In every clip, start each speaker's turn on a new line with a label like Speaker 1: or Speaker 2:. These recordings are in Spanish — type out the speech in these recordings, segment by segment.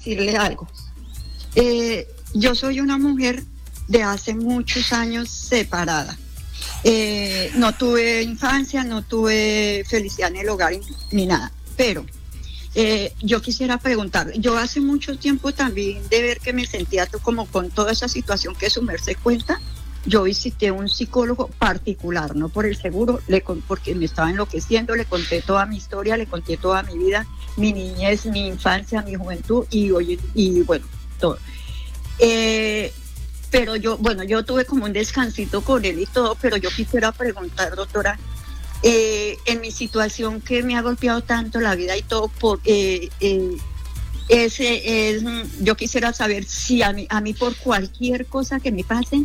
Speaker 1: decirle algo. Yo soy una mujer de hace muchos años separada. No tuve infancia, no tuve felicidad en el hogar ni nada, pero yo quisiera preguntarle, yo hace mucho tiempo también de ver que me sentía como con toda esa situación que su merced cuenta, yo visité un psicólogo particular, no por el seguro, porque me estaba enloqueciendo, le conté toda mi historia, le conté toda mi vida, mi niñez, mi infancia, mi juventud y bueno, todo. Pero yo tuve como un descansito con él y todo, pero yo quisiera preguntar, doctora, en mi situación que me ha golpeado tanto la vida y todo, yo quisiera saber si a mí por cualquier cosa que me pase,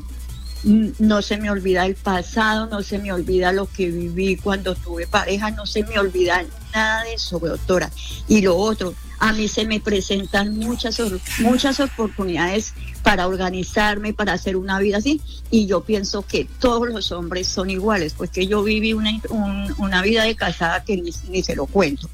Speaker 1: no se me olvida el pasado, no se me olvida lo que viví cuando tuve pareja, no se me olvida nada de eso, doctora. Y lo otro, a mí se me presentan muchas oportunidades para organizarme, para hacer una vida así, y yo pienso que todos los hombres son iguales, pues que yo viví una vida de casada que ni se lo cuento,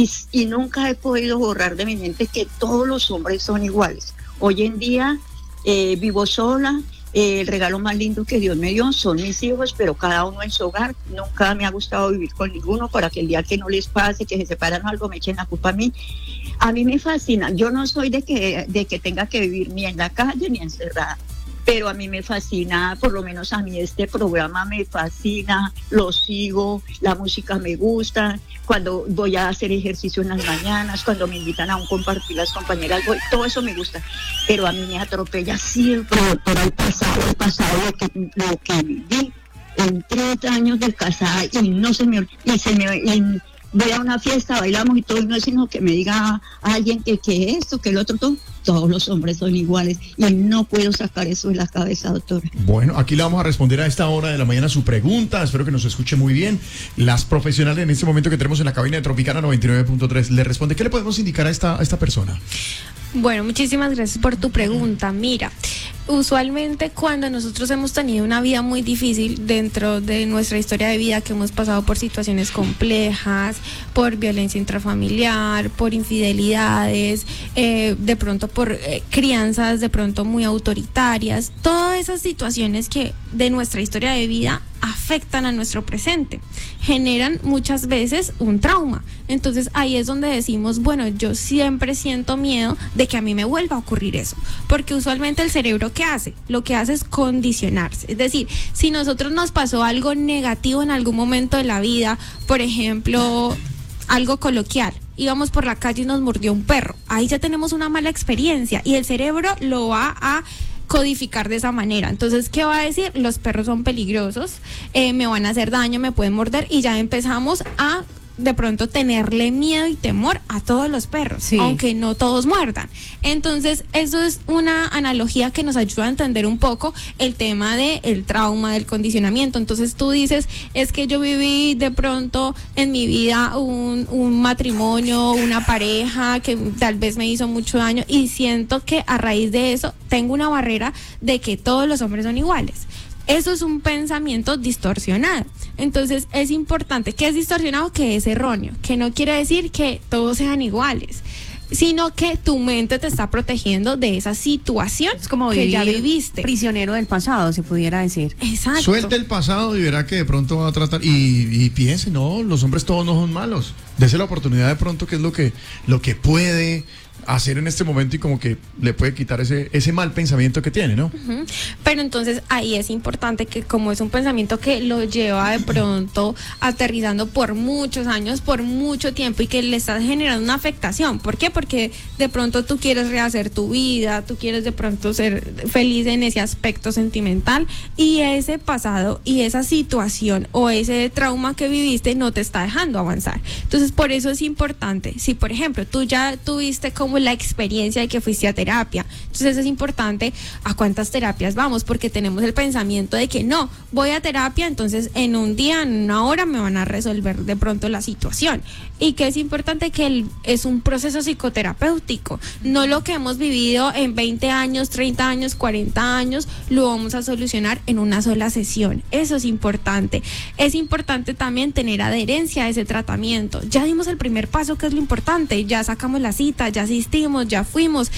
Speaker 1: y nunca he podido borrar de mi mente que todos los hombres son iguales. Hoy en día vivo sola. El regalo más lindo que Dios me dio son mis hijos, pero cada uno en su hogar. Nunca me ha gustado vivir con ninguno para que el día que no les pase, que se separan o algo, me echen la culpa a mí. A mí me fascina. Yo no soy de que tenga que vivir ni en la calle ni encerrada, pero a mí me fascina, por lo menos a mí este programa me fascina, lo sigo, la música me gusta, cuando voy a hacer ejercicio en las mañanas, cuando me invitan a compartir las compañeras, todo eso me gusta, pero a mí me atropella siempre, doctora, el pasado, lo que viví en 30 años de casada y no se me olvida, voy a una fiesta, bailamos y todo, y no es sino que me diga alguien que esto, que el otro, todos los hombres son iguales y no puedo sacar eso de la cabeza, doctora.
Speaker 2: Bueno, aquí le vamos a responder a esta hora de la mañana su pregunta, espero que nos escuche muy bien. Las profesionales en este momento que tenemos en la cabina de Tropicana 99.3 le responde, ¿qué le podemos indicar a esta persona?
Speaker 3: Bueno, muchísimas gracias por tu pregunta. Mira, usualmente cuando nosotros hemos tenido una vida muy difícil dentro de nuestra historia de vida, que hemos pasado por situaciones complejas, por violencia intrafamiliar, por infidelidades, de pronto por crianzas de pronto muy autoritarias, todas esas situaciones que de nuestra historia de vida afectan a nuestro presente, generan muchas veces un trauma. Entonces ahí es donde decimos, bueno, yo siempre siento miedo de que a mí me vuelva a ocurrir eso, porque usualmente el cerebro, ¿qué hace? Lo que hace es condicionarse. Es decir, si nosotros nos pasó algo negativo en algún momento de la vida, por ejemplo, algo coloquial, íbamos por la calle y nos mordió un perro, ahí ya tenemos una mala experiencia y el cerebro lo va a codificar de esa manera. Entonces, ¿qué va a decir? Los perros son peligrosos, me van a hacer daño, me pueden morder, y ya empezamos a de pronto tenerle miedo y temor a todos los perros, sí, aunque no todos muerdan. Entonces, eso es una analogía que nos ayuda a entender un poco el tema del trauma, del condicionamiento. Entonces, tú dices, es que yo viví de pronto en mi vida un matrimonio, una pareja que tal vez me hizo mucho daño, y siento que a raíz de eso tengo una barrera de que todos los hombres son iguales. Eso es un pensamiento distorsionado. Entonces es importante, que es distorsionado, que es erróneo, que no quiere decir que todos sean iguales, sino que tu mente te está protegiendo de esa situación, es como que ya viviste.
Speaker 4: Prisionero del pasado, se pudiera decir.
Speaker 3: Exacto.
Speaker 2: Suelte el pasado y verá que de pronto va a tratar, y piense, no, los hombres todos no son malos. Dese la oportunidad de pronto, que es lo que puede hacer en este momento, y como que le puede quitar ese mal pensamiento que tiene, ¿no?
Speaker 3: Uh-huh. Pero entonces ahí es importante que, como es un pensamiento que lo lleva de pronto aterrizando por muchos años, por mucho tiempo, y que le está generando una afectación. ¿Por qué? Porque de pronto tú quieres rehacer tu vida, tú quieres de pronto ser feliz en ese aspecto sentimental, y ese pasado y esa situación o ese trauma que viviste no te está dejando avanzar. Entonces, por eso es importante, si por ejemplo tú ya tuviste como la experiencia de que fuiste a terapia, entonces es importante a cuántas terapias vamos, porque tenemos el pensamiento de que no, voy a terapia, entonces en un día, en una hora me van a resolver de pronto la situación, y que es importante que es un proceso psicoterapéutico, no lo que hemos vivido en 20 años, 30 años, 40 años, lo vamos a solucionar en una sola sesión. Eso es importante. Es importante también tener adherencia a ese tratamiento. Ya dimos el primer paso, que es lo importante, ya sacamos la cita, ya asistimos, ya fuimos,